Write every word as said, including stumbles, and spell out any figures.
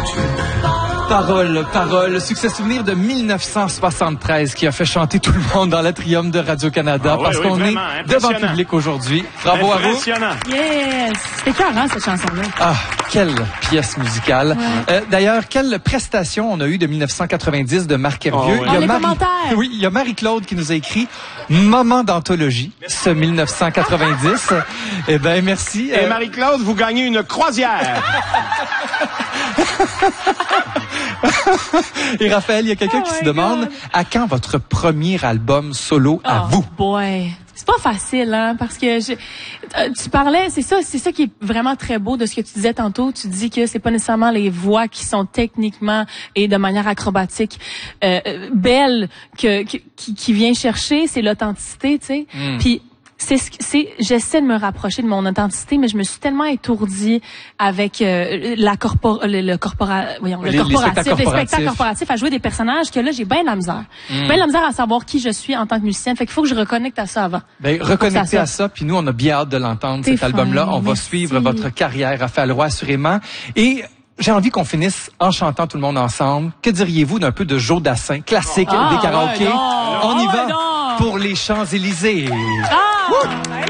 tu es. Parole, parole, succès souvenir de mille neuf cent soixante-treize qui a fait chanter tout le monde dans l'atrium de Radio-Canada ah, parce oui, oui, qu'on est devant le public aujourd'hui. Bravo à vous. Impressionnant. Yes! C'était écœurant, cette chanson-là. Ah, quelle pièce musicale. Ouais. Euh, d'ailleurs, quelle prestation on a eu de mille neuf cent quatre-vingt-dix de Marc Hervieux. Oh, ouais. Il y a Oh, les Marie... commentaires. Oui, il y a Marie-Claude qui nous a écrit Moment d'anthologie, ce mille neuf cent quatre-vingt-dix. Eh ben, merci. Et Euh, Marie-Claude, vous gagnez une croisière. Et Raphaël, il y a quelqu'un Oh qui se my demande God. à quand votre premier album solo à Oh, vous? boy. C'est pas facile, hein, parce que je, euh, tu parlais, c'est ça, c'est ça qui est vraiment très beau de ce que tu disais tantôt. Tu dis que c'est pas nécessairement les voix qui sont techniquement et de manière acrobatique euh, euh, belles que, que qui, qui vient chercher, c'est l'authenticité, tu sais. Mm. Puis c'est ce que- c'est j'essaie de me rapprocher de mon authenticité, mais je me suis tellement étourdie avec euh, la corpor le, le corpora voyons, Les- le les corporatif, spectacles les corporatifs. spectacles corporatifs à jouer des personnages que là j'ai bien de la misère. Mm. Bien de la misère à savoir qui je suis en tant que musicienne. Fait qu'il faut que je reconnecte à ça avant. Ben, Pour que reconnectez ça à ça, puis nous, on a bien hâte de l'entendre, T'es cet album-là. fin, On va merci. suivre votre carrière, Raphaël Roy, assurément. Et j'ai envie qu'on finisse en chantant tout le monde ensemble. Que diriez-vous d'un peu de Joe Dassin, classique Ah, des karaokés? ouais, non. On y Ah, va ouais, non. pour les Champs-Élysées. Ah!